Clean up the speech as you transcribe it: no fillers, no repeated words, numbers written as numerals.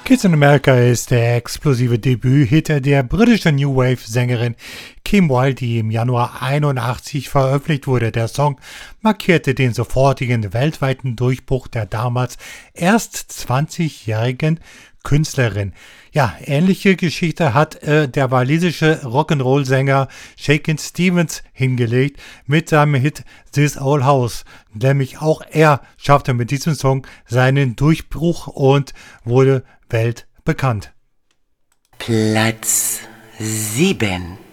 Kids in America ist der explosive Debüthit der britischen New Wave-Sängerin Kim Wilde, die im Januar 81 veröffentlicht wurde. Der Song markierte den sofortigen weltweiten Durchbruch der damals erst 20-jährigen Künstlerin. Ja, ähnliche Geschichte hat der walisische Rock'n'Roll-Sänger Shakin' Stevens hingelegt mit seinem Hit This Old House. Nämlich auch er schaffte mit diesem Song seinen Durchbruch und wurde weltbekannt. Platz 7